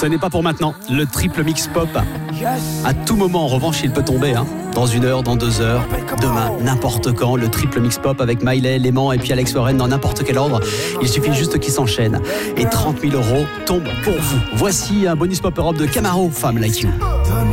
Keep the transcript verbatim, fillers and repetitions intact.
Ce n'est pas pour maintenant. Le triple mix pop, à tout moment, en revanche, il peut tomber. Hein. Dans une heure, dans deux heures, demain, n'importe quand. Le triple mix pop avec Miley, Léman et puis Alex Warren dans n'importe quel ordre. Il suffit juste qu'ils s'enchaînent. Et trente mille euros tombent pour vous. Voici un bonus pop Europe de Camaro, Femme Like You.